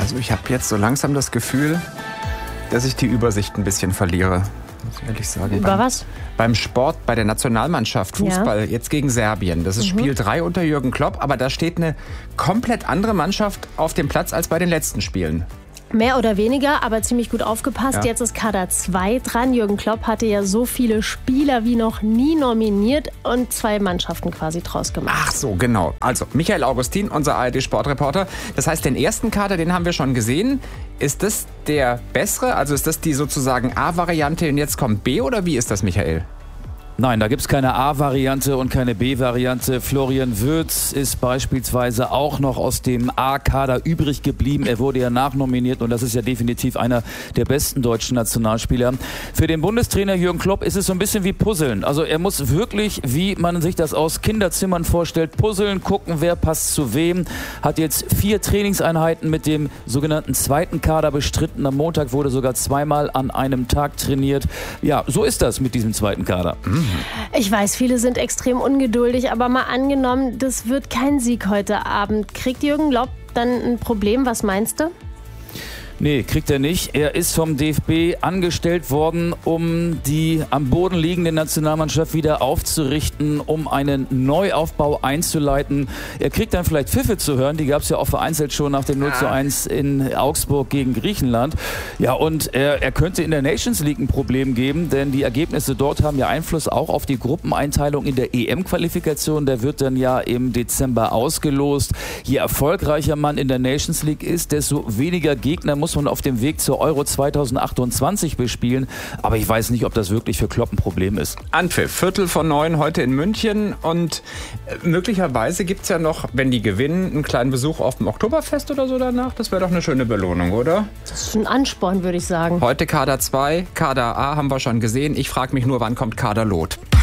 Also ich habe jetzt so langsam das Gefühl, dass ich die Übersicht ein bisschen verliere. Muss ich ehrlich sagen. Über was? Beim Sport, bei der Nationalmannschaft, Fußball, jetzt gegen Serbien. Das ist Spiel 3 unter Jürgen Klopp, aber da steht eine komplett andere Mannschaft auf dem Platz als bei den letzten Spielen. Mehr oder weniger, aber ziemlich gut aufgepasst. Ja. Jetzt ist Kader 2 dran. Jürgen Klopp hatte ja so viele Spieler wie noch nie nominiert und 2 Mannschaften quasi draus gemacht. Ach so, genau. Also Michael Augustin, unser ARD-Sportreporter. Das heißt, den ersten Kader, den haben wir schon gesehen. Ist das der bessere? Also ist das die sozusagen A-Variante und jetzt kommt B oder wie ist das, Michael? Nein, da gibt es keine A-Variante und keine B-Variante. Florian Wirtz ist beispielsweise auch noch aus dem A-Kader übrig geblieben. Er wurde ja nachnominiert und das ist ja definitiv einer der besten deutschen Nationalspieler. Für den Bundestrainer Jürgen Klopp ist es so ein bisschen wie Puzzeln. Also er muss wirklich, wie man sich das aus Kinderzimmern vorstellt, puzzeln, gucken, wer passt zu wem. Hat jetzt 4 Trainingseinheiten mit dem sogenannten zweiten Kader bestritten. Am Montag wurde sogar 2-mal an einem Tag trainiert. Ja, so ist das mit diesem zweiten Kader. Ich weiß, viele sind extrem ungeduldig, aber mal angenommen, das wird kein Sieg heute Abend. Kriegt Jürgen Klopp dann ein Problem? Was meinst du? Nee, kriegt er nicht. Er ist vom DFB angestellt worden, um die am Boden liegende Nationalmannschaft wieder aufzurichten, um einen Neuaufbau einzuleiten. Er kriegt dann vielleicht Pfiffe zu hören, die gab es ja auch vereinzelt schon nach dem 0:1 in Augsburg gegen Griechenland. Ja, und er könnte in der Nations League ein Problem geben, denn die Ergebnisse dort haben ja Einfluss auch auf die Gruppeneinteilung in der EM-Qualifikation. Der wird dann ja im Dezember ausgelost. Je erfolgreicher man in der Nations League ist, desto weniger Gegner muss man auf dem Weg zur Euro 2028 bespielen. Aber ich weiß nicht, ob das wirklich für Klopp ein Problem ist. Anpfiff, 8:45 heute in München und möglicherweise gibt es ja noch, wenn die gewinnen, einen kleinen Besuch auf dem Oktoberfest oder so danach. Das wäre doch eine schöne Belohnung, oder? Das ist ein Ansporn, würde ich sagen. Heute Kader 2, Kader A haben wir schon gesehen. Ich frage mich nur, wann kommt Kader Lot?